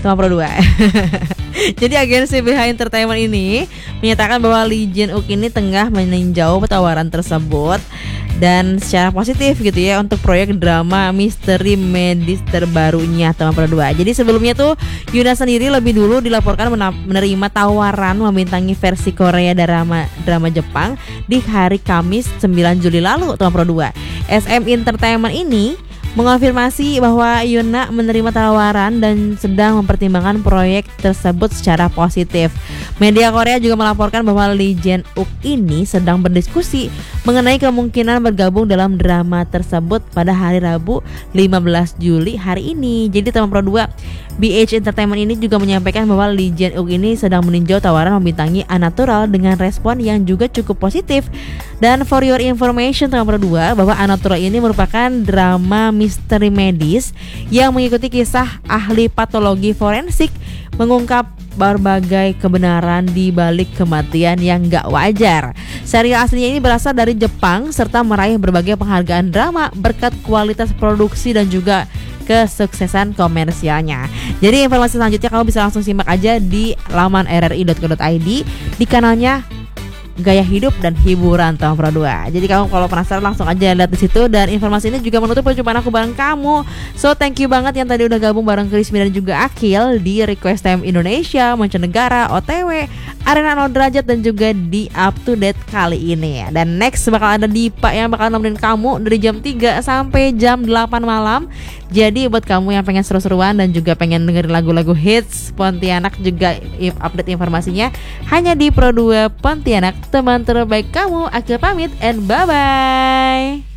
teman Pro 2. Jadi agensi BH Entertainment ini menyatakan bahwa Lee Jin Wook ini tengah meninjau tawaran tersebut dan secara positif gitu ya untuk proyek drama misteri medis terbarunya teman Pro 2. Jadi sebelumnya tuh Yoona sendiri lebih dulu dilaporkan menerima tawaran membintangi versi Korea drama Jepang di hari Kamis 9 Juli lalu teman Pro 2. SM Entertainment ini mengonfirmasi bahwa Yoona menerima tawaran dan sedang mempertimbangkan proyek tersebut secara positif. Media Korea juga melaporkan bahwa Lee Jin Wook ini sedang berdiskusi mengenai kemungkinan bergabung dalam drama tersebut pada hari Rabu 15 Juli hari ini. Jadi teman Pro 2, BH Entertainment ini juga menyampaikan bahwa Lee Jin Wook ini sedang meninjau tawaran membintangi Unnatural dengan respon yang juga cukup positif. Dan for your information teman Pro 2, bahwa Unnatural ini merupakan drama misteri medis yang mengikuti kisah ahli patologi forensik mengungkap berbagai kebenaran di balik kematian yang gak wajar. Serial aslinya ini berasal dari Jepang serta meraih berbagai penghargaan drama berkat kualitas produksi dan juga kesuksesan komersialnya. Jadi informasi selanjutnya kamu bisa langsung simak aja di laman rri.co.id di kanalnya Gaya Hidup dan Hiburan teman Pro 2. Jadi kamu kalau penasaran langsung aja lihat di situ, dan informasi ini juga menutup perjumpaan aku bareng kamu. So thank you banget yang tadi udah gabung bareng Krismi dan juga Akil di Request Time Indonesia, Mancanegara, OTW, Arena 0 Derajat dan juga di Up to Date kali ini. Dan next bakal ada Dipa yang bakal nemenin kamu dari jam 3 sampai jam 8 malam. Jadi buat kamu yang pengen seru-seruan dan juga pengen dengerin lagu-lagu hits Pontianak juga update informasinya hanya di Pro 2 Pontianak. Teman terbaik kamu, Akil pamit and bye-bye.